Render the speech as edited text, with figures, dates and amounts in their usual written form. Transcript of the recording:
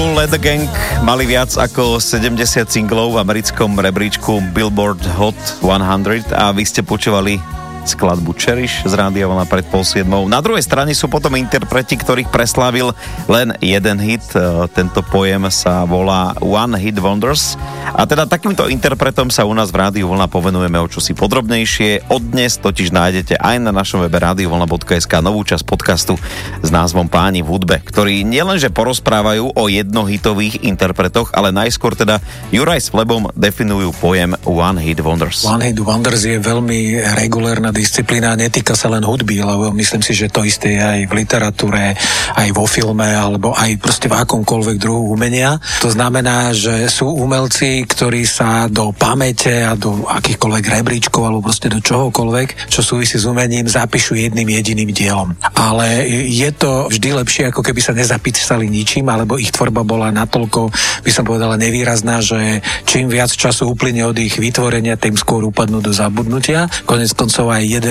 Kool and the Gang mali viac ako 70 singlov v americkom rebríčku Billboard Hot 100 a vy ste počúvali skladbu Cherish z Rádia Vlna pred 6:30. Na druhej strane sú potom interpreti, ktorých preslávil len jeden hit. Tento pojem sa volá One Hit Wonders. A teda takýmto interpretom sa u nás v Rádiu Vlna povenujeme o čosi podrobnejšie. Od dnes totiž nájdete aj na našom webe radiovlna.sk novú časť podcastu s názvom Páni v hudbe, ktorí nielenže porozprávajú o jednohitových interpretoch, ale najskôr teda Juraj s Flebom definujú pojem One Hit Wonders. One Hit Wonders je veľmi regulérna disciplína, netýka sa len hudby, lebo myslím si, že to isté je aj v literatúre, aj vo filme, alebo aj proste v akomkoľvek druhu umenia. To znamená, že sú umelci, ktorí sa do pamäte a do akýchkoľvek rebríčkov, alebo proste do čohokoľvek, čo súvisí s umením, zapíšu jedným jediným dielom. Ale je to vždy lepšie, ako keby sa nezapísali ničím, alebo ich tvorba bola natoľko, by som povedala, nevýrazná, že čím viac času uplyne od ich vytvorenia, tým skôr upadnú do zabudnutia. Konec koncov aj jeden